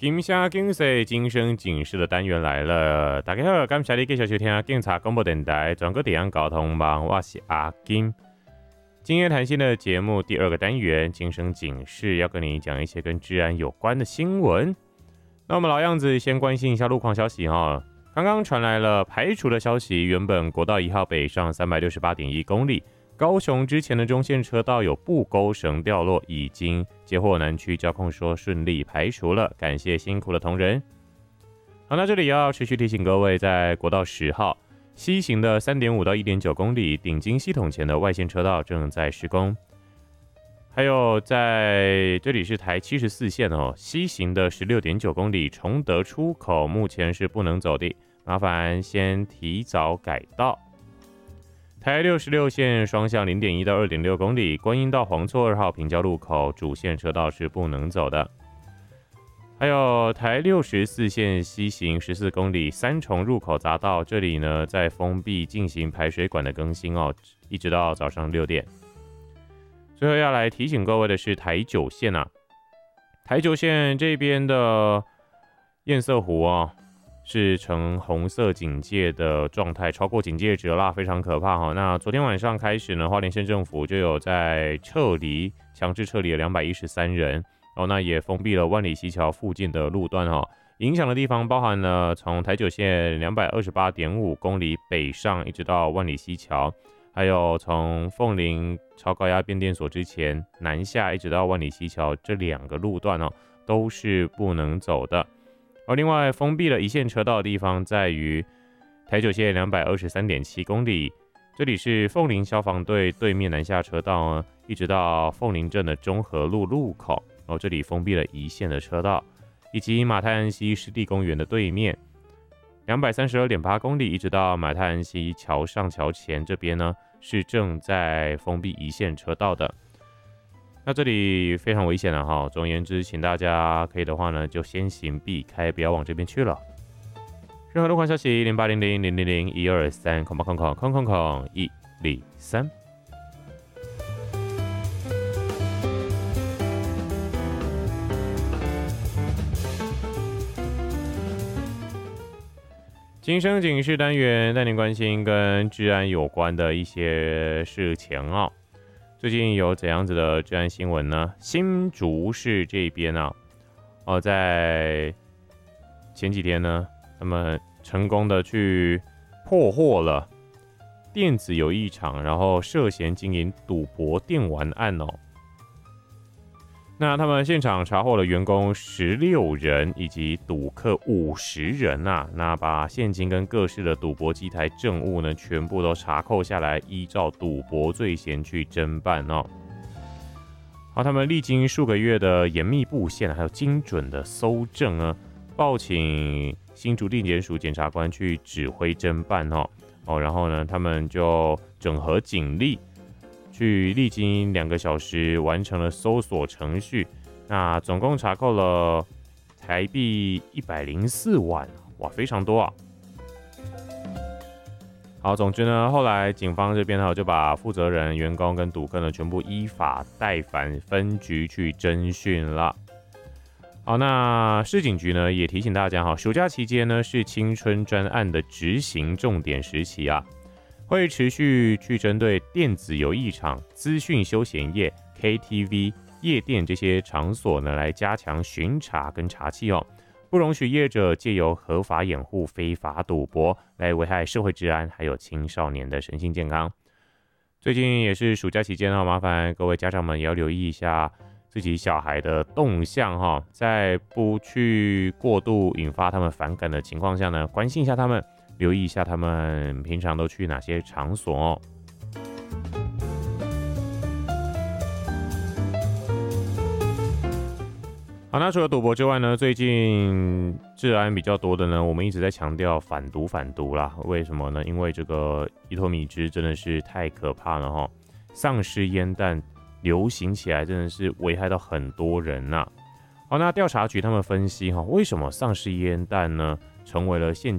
金声警世今生警示的单元来了，大家好，感谢你继续收听警察广播电台全国地方交通网，我是阿金。今夜谈心的节目第二个单元，今生警示要跟你讲一些跟治安有关的新闻。那我们老样子，先关心一下路况消息哈。刚刚传来了排除的消息，原本国道1号北上368.1公里。高雄之前的中线车道有布钩绳掉落，已经接获南区交控说顺利排除了，感谢辛苦的同仁。好，那这里要持续提醒各位，在国道10号西行的3.5到1.9公里顶金系统前的外线车道正在施工，还有在这里是台74线哦，西行的16.9公里崇德出口目前是不能走的，麻烦先提早改道。台66线双向0.1到2.6公里，观音到黄厝2号平交路口主线车道是不能走的。还有台64线西行14公里三重入口匝道，这里呢在封闭进行排水管的更新哦，一直到早上6点。最后要来提醒各位的是台9线啊，台9线这边的堰塞湖哦。是呈红色警戒的状态，超过警戒值啦，非常可怕哈。那昨天晚上开始呢，花莲县政府就有在强制撤离了213人哦，那也封闭了万里溪桥附近的路段哈。影响的地方包含了从台9线228.5公里北上一直到万里溪桥，还有从凤林超高压变电所之前南下一直到万里溪桥这2个路段哦，都是不能走的。而另外封闭了一线车道的地方在于台9线223.7公里，这里是凤林消防队对面南下车道呢，一直到凤林镇的中和路路口哦，这里封闭了一线的车道，以及马太安溪湿地公园的对面232.8公里，一直到马太安溪桥上桥前这边呢，是正在封闭一线车道的。那这里非常危险了哈，总而言之，请大家可以的话呢，就先行避开，不要往这边去了。任何路况消息0800000123空123。今生警示单元带您关心跟治安有关的一些事情哦。最近有怎样子的治安新闻呢？新竹市这边啊，在前几天呢，他们成功的去破获了电子游艺场，然后涉嫌经营赌博电玩案哦。那他们现场查获了员工16人以及赌客50人啊，那把现金跟各式的赌博机台证物呢，全部都查扣下来，依照赌博罪嫌去侦办哦。好，他们历经数个月的严密布线，还有精准的搜证呢，报请新竹地检署检察官去指挥侦办哦，然后呢，他们就整合警力。去历经2个小时完成了搜索程序，那总共查扣了台币104万，哇，非常多啊！好，总之呢，后来警方这边呢就把负责人、员工跟赌客呢全部依法带返分局去侦讯了。好，那市警局呢也提醒大家哈，暑假期间呢是青春专案的执行重点时期啊。会持续去针对电子游艺场、资讯休闲业、KTV、夜店这些场所呢，来加强巡查跟查缉哦，不容许业者借由合法掩护非法赌博，来危害社会治安，还有青少年的身心健康。最近也是暑假期间哦，麻烦各位家长们也要留意一下自己小孩的动向哈，在不去过度引发他们反感的情况下呢，关心一下他们。留意一下他们平常都去哪些场所哦。好，那除了赌博之外呢，最近治安比较多的呢，我们一直在强调反毒啦。为什么呢？因为这个伊托米兹真的是太可怕了哈，丧尸烟弹流行起来真的是危害到很多人呐。好，那调查局他们分析哈，为什么丧尸烟弹呢成为了现